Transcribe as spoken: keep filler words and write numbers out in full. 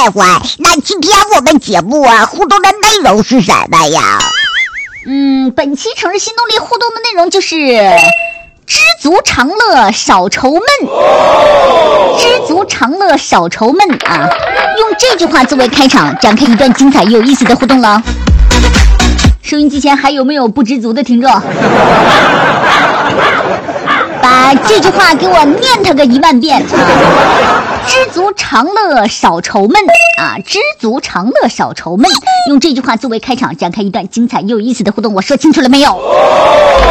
坏坏，那今天我们节目啊互动的内容是什么呀？ 嗯，本期城市新动力互动的内容就是知足常乐少愁闷，知足常乐少愁闷啊！用这句话作为开场，展开一段精彩又有意思的互动了。收音机前还有没有不知足的听众？把这句话给我念它个一万遍啊！知足常乐少愁闷啊！知足常乐少愁闷，用这句话作为开场，展开一段精彩又有意思的互动。我说清楚了没有？